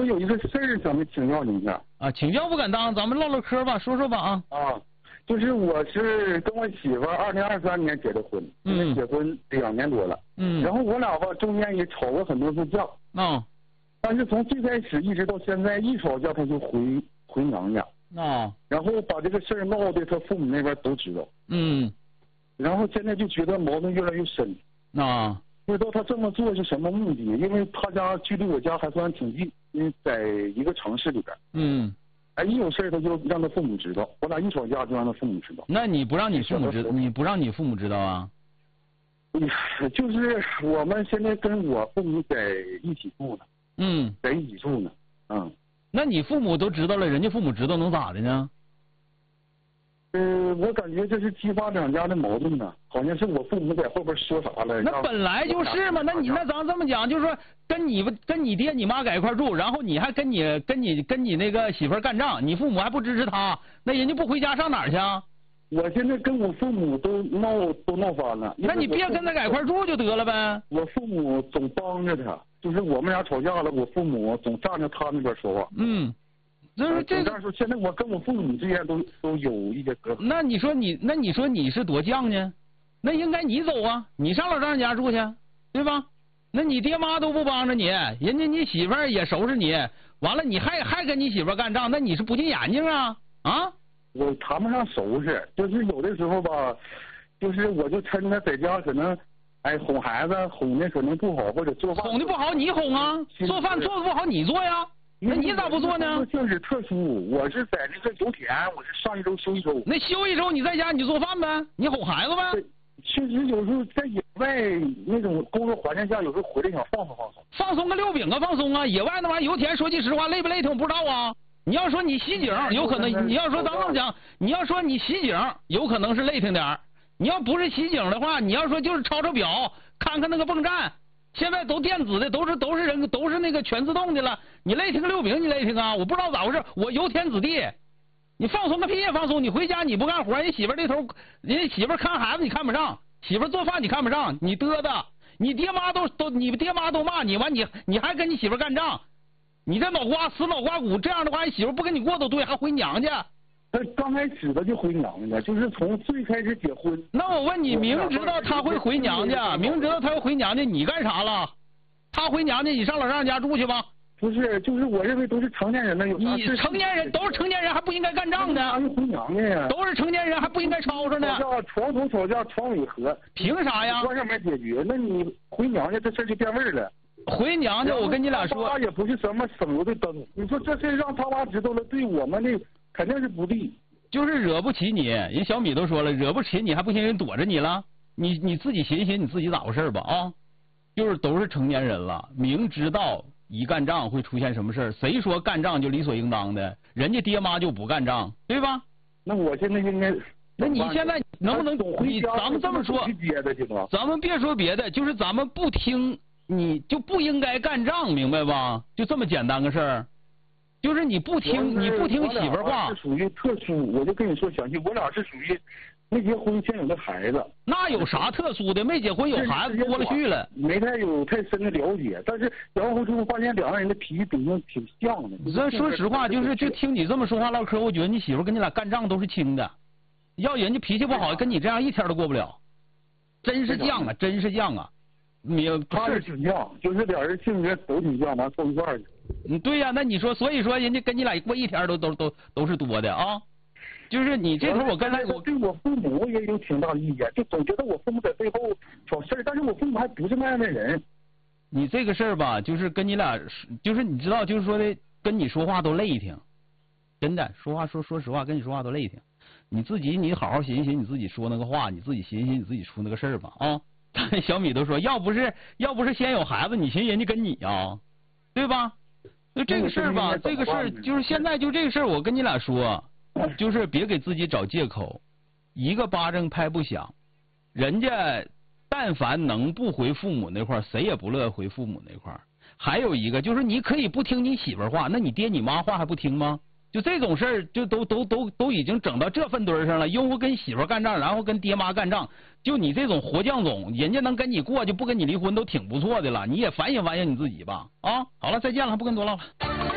有一个事儿想请教您一下。 啊，请教不敢当，咱们唠唠嗑吧，说说吧啊。 啊，就是我是跟我媳妇2023年结的婚，结婚2年多了。然后我俩吧中间也吵过很多次架。但是从最开始一直到现在，一吵架他就回娘家。然后把这个事儿闹的他父母那边都知道。然后现在就觉得矛盾越来越深。不知道他这么做是什么目的？因为他家距离我家还算挺近，因为在一个城市里边。一有事他就让他父母知道，我俩一吵架就让他父母知道。 那你不让你父母知道？你不让你父母知道啊？ 就是我们现在跟我父母在一起住呢。在一起住呢。 那你父母都知道了，人家父母知道能咋的呢？ 我感觉这是激发两家的矛盾呢，好像是我父母在后边说啥了。 那本来就是嘛，那咱这么讲，就是说跟你爹你妈在一块住，然后你还跟你那个媳妇干仗，你父母还不支持他，那人家不回家上哪儿去啊？ 我现在跟我父母都闹翻了。 那你别跟他在一块住就得了呗。 我父母总帮着他，就是我们俩吵架了，我父母总站着他那边说话。就是这个。现在我跟我父母之间都有一些隔阂。 那你说你是多犟呢？那应该你走啊，你上老丈人家住去，对吧？那你爹妈都不帮着你，人家你媳妇儿也收拾你，完了你还跟你媳妇儿干仗，那你是不进眼睛啊？ 我谈不上收拾，就是有的时候吧，就是我就趁他在家可能，哄孩子哄的可能不好，或者做饭哄的不好你哄啊，做饭做的不好你做呀。那你咋不做呢？ 性质特殊，我是在那个油田，我是上一周休一周。 那休一周你在家你就做饭呗，你哄孩子呗。 确实有时候在野外那种工作环境下，有时候回来想放松。 放松个溜饼啊，放松啊！野外那玩意儿油田，说句实话，累不累挺我不知道啊。你要说你袭警，有可能；你要说咱们讲，你要说你袭警，有可能是累挺点儿。你要不是袭警的话，你要说就是抄表，看看那个泵站。现在都电子的，都是人，都是那个全自动的了。你累挺个溜饼，你累挺啊？我不知道咋回事，我油田子弟，你放松个屁也放松！你回家你不干活，人媳妇这头，人家媳妇看孩子你看不上，媳妇做饭你看不上，你嘚嘚，你爹妈你爹妈都骂你，完你还跟你媳妇干仗，你这死脑瓜骨，这样的话，你媳妇不跟你过都对，还回娘家。 他刚开始他就回娘家，就是从最开始结婚。 那我问你，明知道他会回娘家，明知道他要回娘家，你干啥了？他回娘家，你上老丈人家住去吧。 不是，就是我认为都是成年人了， 你成年人都是成年人，还不应该干仗呢？ 他是回娘家呀。 都是成年人，还不应该吵吵呢？ 床头吵架床尾和， 凭啥呀？ 关上面解决，那你回娘家这事就变味了。 回娘家，我跟你俩说， 他也不是什么省油的灯。你说这事让他妈知道了，对我们的肯定是不利。 就是惹不起你，人小米都说了，惹不起你还不行，人躲着你了。你自己寻思你自己咋回事吧啊？就是都是成年人了，明知道一干仗会出现什么事儿，谁说干仗就理所应当的？人家爹妈就不干仗，对吧？ 那我现在应该， 那你现在能不能咱们这么说？咱们别说别的，就是咱们不听，你就不应该干仗，明白吧？就这么简单个事儿。就是你不听媳妇儿话， 是属于特殊。我就跟你说详细，我俩是属于没结婚先有的孩子。 那有啥特殊的？没结婚有孩子多了去了， 没太深的了解。但是然后之后发现两个人的脾气秉性挺像的。 咱说实话，就听你这么说话唠嗑，我觉得你媳妇跟你俩干仗都是轻的。要人家脾气不好，跟你这样一天都过不了。真是犟啊，真是犟啊！ 他是挺犟，就是俩人性格都挺犟，完凑一块儿去。 对呀，那你说，所以说人家跟你俩过一天都是多的啊。就是你这头我刚才对我父母也有挺大的意见，就总觉得我父母在背后挑事儿，但是我父母还不是那样的人。 你这个事儿吧，就是跟你俩，就是你知道，就是说的跟你说话都累挺，真的说实话跟你说话都累挺。你自己你好好寻思你自己说那个话，你自己寻思你自己出那个事儿吧啊。小米都说，要不是先有孩子，你寻人家跟你啊，对吧？就这个事儿吧，这个事儿就是现在就这个事儿，我跟你俩说，就是别给自己找借口，一个巴掌拍不响，人家但凡能不回父母那块儿，谁也不乐回父母那块儿。还有一个就是你可以不听你媳妇儿话，那你爹你妈话还不听吗？就这种事儿，就都已经整到这份堆上了，又会跟媳妇儿干仗，然后跟爹妈干仗，就你这种活犟种，人家能跟你过就不跟你离婚都挺不错的了，你也反省反省你自己吧啊！好了，再见了，不跟多唠了。